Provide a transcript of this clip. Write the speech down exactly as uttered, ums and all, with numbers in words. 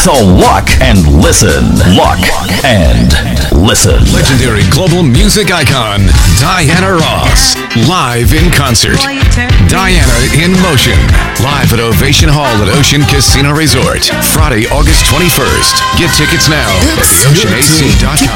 So lock and listen. Lock and listen. Legendary global music icon, Diana Ross. Live in concert. Diana in Motion. Live at Ovation Hall at Ocean Casino Resort. Friday, August twenty-first. Get tickets now at ocean a c dot com.